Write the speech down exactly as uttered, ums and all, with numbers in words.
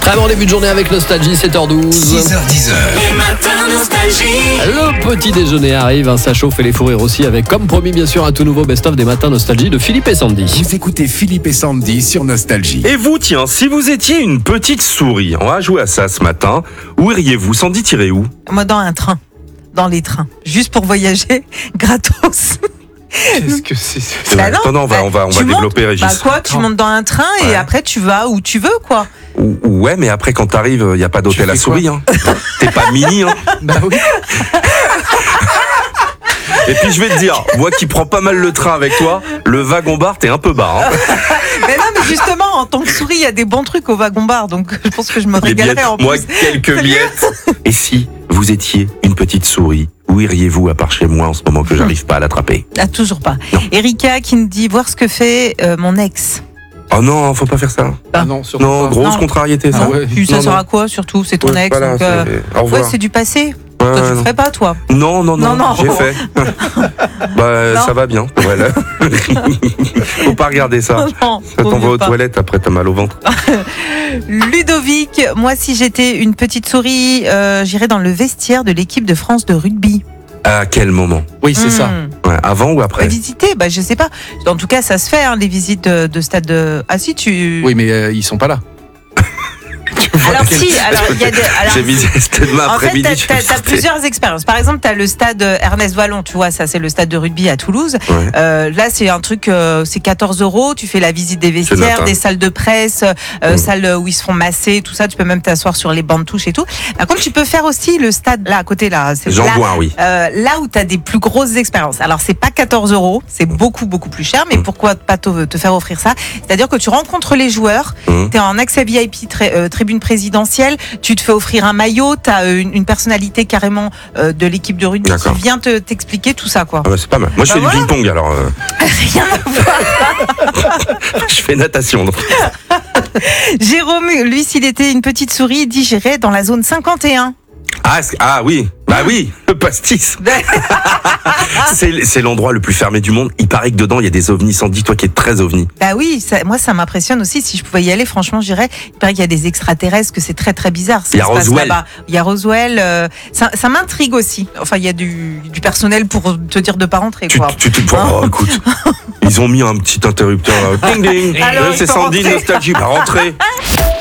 Très bon début de journée avec Nostalgie, sept heures douze. six heures dix. Les matins Nostalgie. Le petit déjeuner arrive, hein, ça chauffe et les fous rires aussi avec, comme promis bien sûr, un tout nouveau best-of des matins Nostalgie de Philippe et Sandy. Vous écoutez Philippe et Sandy sur Nostalgie. Et vous, tiens, si vous étiez une petite souris, on va jouer à ça ce matin, où iriez-vous? Sandy, tirez où? Moi, dans un train. Dans les trains. Juste pour voyager gratos. Qu'est-ce que c'est C'est Bah vrai. non, non, non, on va, bah, on va, on tu va montes, développer, Régis. Bah quoi, tu montes dans un train et Ouais. après tu vas où tu veux, quoi. Ou- Ouais, mais après, quand t'arrives, il n'y a pas d'hôtel Tu à fais souris. Hein. T'es pas mini. Hein. Bah oui. Et puis, je vais te dire, moi qui prends pas mal le train avec toi, le wagon-bar, t'es un peu bas. Hein. Mais non, mais justement, en tant que souris, il y a des bons trucs au wagon-bar, donc je pense que je me Les régalerais billettes, en plus. moi, quelques Sérieux billettes. Et si vous étiez une petite souris, où iriez-vous à part chez moi en ce moment que j'arrive pas à l'attraper? Ah, toujours pas. Non. Erika qui me dit voir ce que fait euh, mon ex. Oh non, faut pas faire ça. Ah non, surtout Non, pas. grosse Non. contrariété, ça. Ah ouais. Puis ça Non, sert non. à quoi, surtout? C'est ton Ouais, ex, voilà, donc... euh, c'est- Au Ouais, revoir. c'est du passé. Ouais, Toi, tu ouais, le non. ferais pas, toi? Non, non, non, Non, non. j'ai fait. bah, Non. ça va bien. Voilà. Faut pas regarder ça. Non, Ça vaut t'envoie mieux aux pas. toilettes, après t'as mal au ventre. Ludovic, moi, si j'étais une petite souris, euh, j'irais dans le vestiaire de l'équipe de France de rugby. À quel moment? Oui, c'est ça. Hmm. Ouais, avant ou après? Visiter, bah, je sais pas. En tout cas, ça se fait, hein, les visites de, de stade de... Ah si, tu... Oui, mais euh, ils sont pas là. Alors si, alors il y a des... alors, J'ai visé c'était demain En fait, après-midi. t'as, je t'as- me t'as sentais- plusieurs expériences. Par exemple, t'as le stade Ernest Vallon, tu vois, ça c'est le stade de rugby à Toulouse. Ouais. Euh, là, c'est un truc, euh, c'est quatorze euros. Tu fais la visite des note, vestiaires, hein. des salles de presse, euh, Mm. salles où ils se font masser, tout ça. Tu peux même t'asseoir sur les bancs de touche et tout. Par contre, tu peux faire aussi le stade là à côté là. C'est Jean là, Bouin, oui. euh, là où tu as des plus grosses expériences. Alors, c'est pas quatorze euros, c'est beaucoup, beaucoup plus cher, mais Mm. pourquoi pas te, te faire offrir ça? C'est-à-dire que tu rencontres les joueurs, Mm. tu es en accès V I P, tri- euh, tribune présidentielle, tu te fais offrir un maillot, tu as une, une personnalité carrément euh, de l'équipe de rugby D'accord. qui vient te, t'expliquer tout ça, quoi. Ah bah, c'est pas mal. Moi, je Bah fais voilà. du ping-pong, alors euh, Rien à voir. je fais natation. donc. Jérôme, lui, s'il était une petite souris, il dit j'irais dans la zone cinquante et un. Ah, est-ce que- ah oui, bah oui, le pastis. C'est c'est l'endroit le plus fermé du monde. Il paraît que dedans, il y a des ovnis. Sandy, toi qui es très ovni. Bah oui, ça, moi ça m'impressionne aussi. Si je pouvais y aller, franchement, j'irais. Il paraît qu'il y a des extraterrestres, que c'est très très bizarre. ce Il y a qui se passe Roswell. là-bas. Il y a Roswell. euh, ça ça m'intrigue aussi. Enfin, il y a du, du personnel pour te dire de pas rentrer, Tu, quoi. tu te oh, écoute, ils ont mis un petit interrupteur. Là. Ding ding. Alors, Euh, il c'est peut Sandy, rentrer. nostalgie. Bah, rentrez.